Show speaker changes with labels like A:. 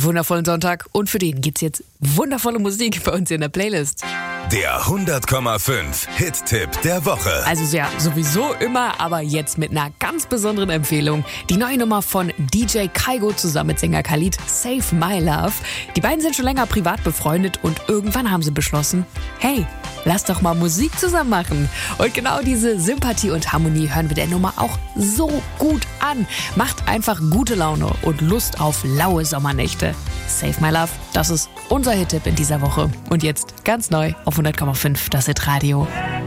A: wundervollen Sonntag und für den gibt's jetzt wundervolle Musik bei uns in der Playlist.
B: Der 100,5 Hit-Tipp der Woche.
A: Also ja, sowieso immer, aber jetzt mit einer ganz besonderen Empfehlung. Die neue Nummer von DJ Kygo zusammen mit Sänger Khalid, Save My Love. Die beiden sind schon länger privat befreundet und irgendwann haben sie beschlossen, hey, lass doch mal Musik zusammen machen. Und genau diese Sympathie und Harmonie hören wir der Nummer auch so gut an. Macht einfach gute Laune und Lust auf laue Sommernächte. Save My Love, das ist unser Hit-Tipp in dieser Woche. Und jetzt ganz neu auf 100,5 das Hit Radio.